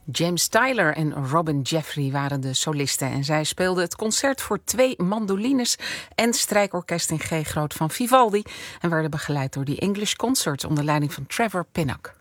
James Tyler en Robin Jeffrey waren de solisten en zij speelden het concert voor 2 mandolines en strijkorkest in G groot van Vivaldi en werden begeleid door die English Concerts onder leiding van Trevor Pinnock.